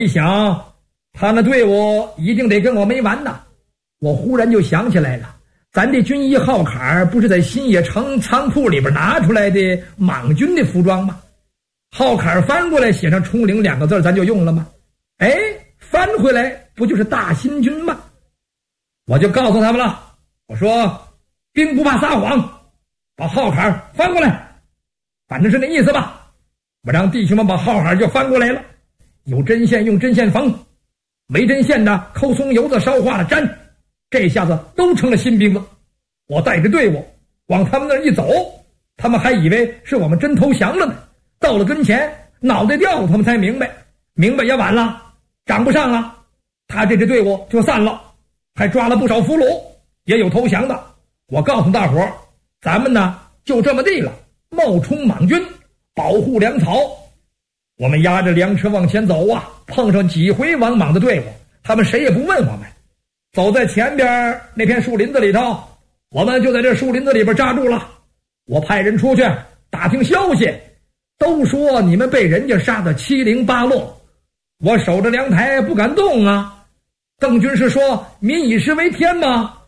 一想，他那队伍一定得跟我没完呐！我忽然就想起来了，咱这军医号坎不是在新野城仓库里边拿出来的莽军的服装吗？号坎翻过来写上冲领2个字，咱就用了吗？哎，翻回来不就是大新军吗？我就告诉他们了，我说兵不怕撒谎，把号坎翻过来，反正是那意思吧。我让弟兄们把号坎就翻过来了，有针线用针线缝，没针线的抠松油子烧化了粘，这下子都成了新兵了。我带着队伍往他们那儿一走，他们还以为是我们真投降了呢。到了跟前，脑袋掉了，他们才明白也晚了，赶不上了。他这支队伍就散了，还抓了不少俘虏，也有投降的。我告诉大伙儿，咱们呢就这么地了，冒充莽军，保护粮草。我们押着粮车往前走啊，碰上几回王莽的队伍，他们谁也不问我们。走在前边那片树林子里头，我们就在这树林子里边扎住了。我派人出去打听消息，都说你们被人家杀得七零八落。我守着粮台不敢动啊。邓军是说民以食为天吗？